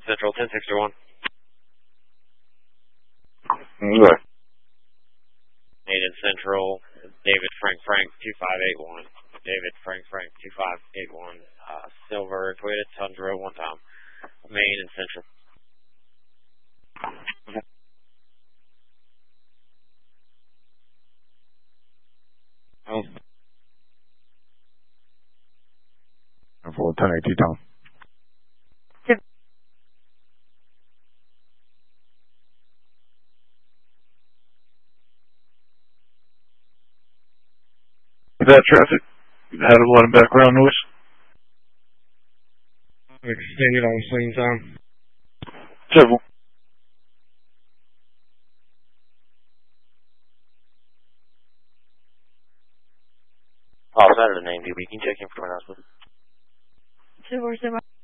Central 1061. Okay. Main and Central, David Frank 2581. David Frank 2581. Silver Toyota Tundra, one time. Main and Central. Oh. For 1080 Tom. That traffic had a lot of background noise. Extended on scene time. Several. Paul Saturday name, DB. Can you check in for announcement? 247.